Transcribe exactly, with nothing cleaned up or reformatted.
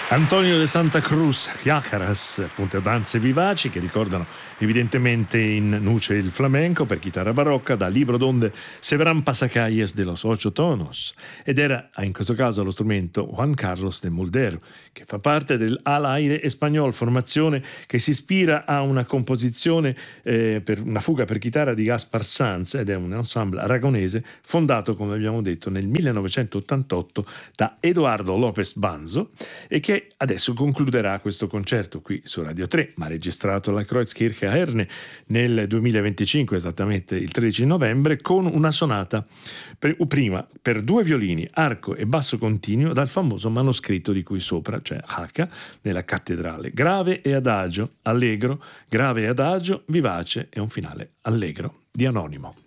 Antonio de Santa Cruz, Yacaras, appunto danze vivaci che ricordano evidentemente in nuce il flamenco per chitarra barocca da libro donde se verán pasacalles de los ocho tonos, ed era in questo caso lo strumento Juan Carlos de Muldero, che fa parte del Al Aire Español, formazione che si ispira a una composizione eh, per una fuga per chitarra di Gaspar Sanz, ed è un ensemble aragonese fondato, come abbiamo detto, nel millenovecentottantotto da Eduardo López Banzo, e che adesso concluderà questo concerto qui su Radio tre, ma registrato alla Kreuzkirche a Herne nel duemilaventicinque, esattamente il tredici novembre, con una sonata per, prima per due violini, arco e basso continuo dal famoso manoscritto di cui sopra, cioè H, nella cattedrale. Grave e adagio, allegro, grave e adagio, vivace e un finale allegro di Anonimo.